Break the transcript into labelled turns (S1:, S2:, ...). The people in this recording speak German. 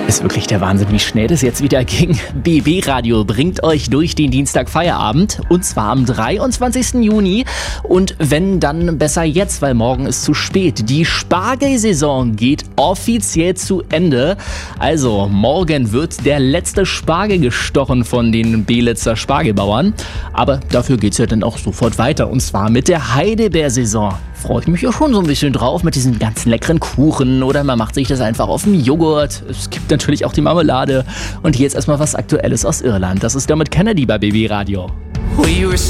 S1: Ist wirklich der Wahnsinn, wie schnell das jetzt wieder ging. BB Radio bringt euch durch den Dienstag Feierabend und zwar am 23. Juni. Und wenn, dann besser jetzt, weil morgen ist zu spät. Die Spargelsaison geht offiziell zu Ende. Also morgen wird der letzte Spargel gestochen von den Belitzer Spargelbauern. Aber dafür geht's ja dann auch sofort weiter und zwar mit der Heidelbeersaison. Freue ich mich ja schon so ein bisschen drauf mit diesen ganzen leckeren Kuchen oder man macht sich das einfach auf den Joghurt. Es gibt natürlich auch die Marmelade. Und jetzt erstmal was Aktuelles aus Irland. Das ist Dermot Kennedy bei BB Radio.